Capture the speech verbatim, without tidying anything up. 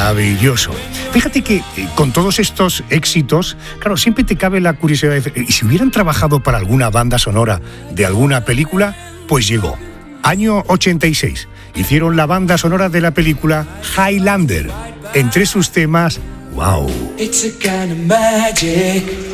Maravilloso. Fíjate que eh, con todos estos éxitos, claro, siempre te cabe la curiosidad de decir, ¿y si hubieran trabajado para alguna banda sonora de alguna película? Pues llegó. Año ochenta y seis. Hicieron la banda sonora de la película Highlander. Entre sus temas, wow. It's a kind of magic.